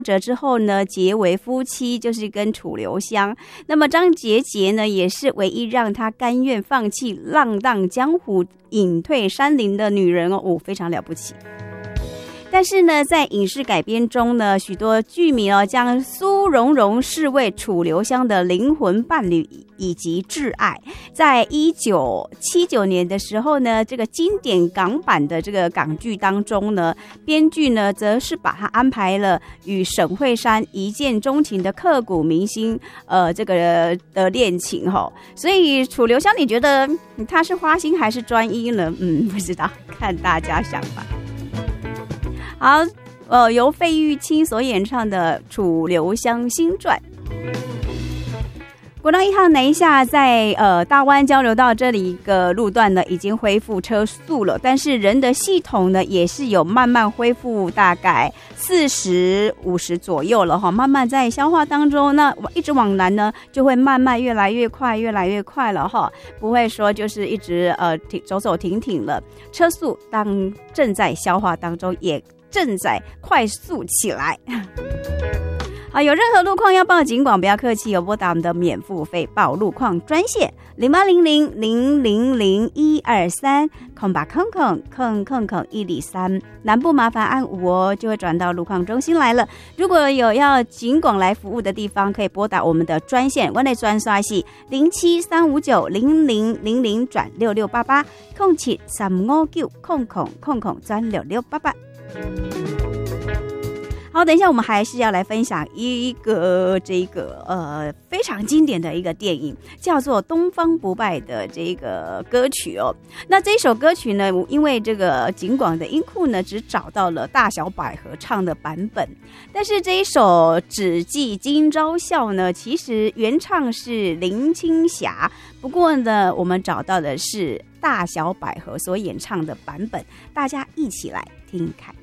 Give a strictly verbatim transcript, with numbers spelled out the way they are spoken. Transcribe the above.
者之后呢，结为夫妻，就是跟楚留香。那么张杰杰呢，也是唯一让他甘愿放弃浪荡江湖、隐退山林的女人哦，哦非常了不起。但是呢，在影视改编中呢，许多剧迷哦将苏蓉蓉视为楚留香的灵魂伴侣以及挚爱。在一九七九年的时候呢，这个经典港版的这个港剧当中呢，编剧呢则是把他安排了与沈慧珊一见钟情的刻骨铭心呃这个的恋情哈、哦。所以楚留香，你觉得他是花心还是专一呢？嗯，不知道，看大家想法。好，呃，由费玉清所演唱的《楚留香新传》。国道一号南下在呃大湾交流道这里一个路段呢，已经恢复车速了，但是人的系统呢也是有慢慢恢复，大概四十五十左右了哈，慢慢在消化当中。那一直往南呢，就会慢慢越来越快，越来越快了哈，不会说就是一直呃停走走停停了，车速当正在消化当中，也正在快速起来。好，有任何路况要报警广，不要客气，有拨打我们的免付费报路况专线零八零零零零零一二三空吧空空空空空一里三，南部麻烦按五哦，就会转到路况中心来了。如果有要警广来服务的地方，可以拨打我们的专线，我的专刷是零七三五九零零零零转六六八八空七三五九空空空空转六六八八。好，等一下我们还是要来分享一个这个呃非常经典的一个电影，叫做《东方不败》的这个歌曲哦。那这首歌曲呢，因为这个警广的音库呢，只找到了大小百合唱的版本，但是这一首《只记今朝笑》呢，其实原唱是林青霞，不过呢，我们找到的是大小百合所演唱的版本，大家一起来听看。